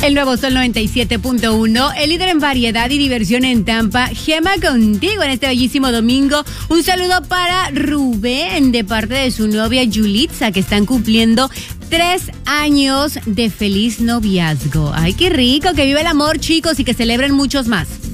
El nuevo Sol 97.1, el líder en variedad y diversión en Tampa. Gema, contigo en este bellísimo domingo. Un saludo para Rubén de parte de su novia Yulitza, que están cumpliendo 3 años de feliz noviazgo. Ay, qué rico, que viva el amor, chicos, y que celebren muchos más.